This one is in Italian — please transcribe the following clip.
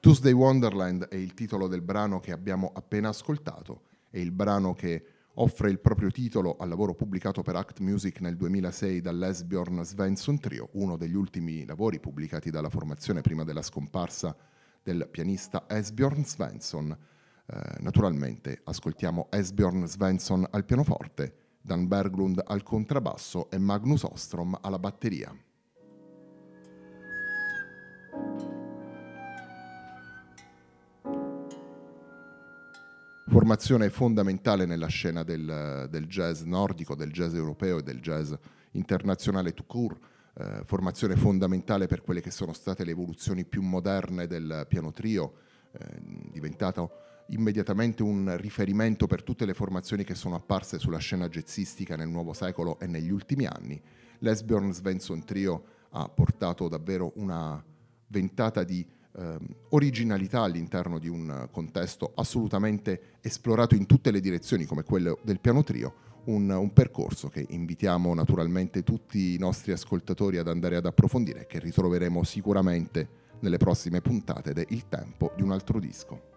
Tuesday Wonderland è il titolo del brano che abbiamo appena ascoltato, è il brano che offre il proprio titolo al lavoro pubblicato per Act Music nel 2006 dall'Esbjörn Svensson Trio, uno degli ultimi lavori pubblicati dalla formazione prima della scomparsa del pianista Esbjörn Svensson. Naturalmente ascoltiamo Esbjörn Svensson al pianoforte, Dan Berglund al contrabbasso e Magnus Ostrom alla batteria. Formazione fondamentale nella scena del jazz nordico, del jazz europeo e del jazz internazionale tout court, formazione fondamentale per quelle che sono state le evoluzioni più moderne del piano trio, diventato immediatamente un riferimento per tutte le formazioni che sono apparse sulla scena jazzistica nel nuovo secolo e negli ultimi anni. L'Esbjörn Svensson Trio ha portato davvero una ventata di originalità all'interno di un contesto assolutamente esplorato in tutte le direzioni come quello del piano trio, un percorso che invitiamo naturalmente tutti i nostri ascoltatori ad andare ad approfondire e che ritroveremo sicuramente nelle prossime puntate de Il tempo di un altro disco.